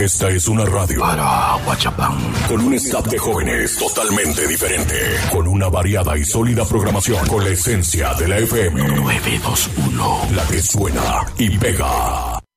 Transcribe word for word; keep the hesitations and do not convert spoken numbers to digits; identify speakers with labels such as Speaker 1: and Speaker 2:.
Speaker 1: Esta es una radio
Speaker 2: para Huachapán,
Speaker 1: con un staff de jóvenes totalmente diferente, con una variada y sólida programación, con la esencia de la F M
Speaker 2: nueve dos uno,
Speaker 1: la que suena y pega.